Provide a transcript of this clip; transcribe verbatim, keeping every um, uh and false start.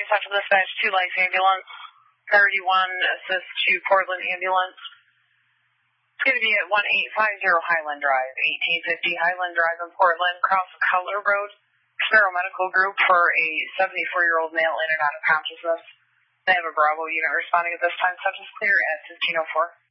Central Dispatch, two Life Ambulance, priority one, assist to Portland Ambulance. It's going to be at one eight five zero Highland Drive, eighteen fifty Highland Drive in Portland, cross Cutler Road. Sparrow Medical Group for a seventy-four-year-old male in and out of consciousness. They have a Bravo unit responding at this time. Subject clear at fifteen oh four.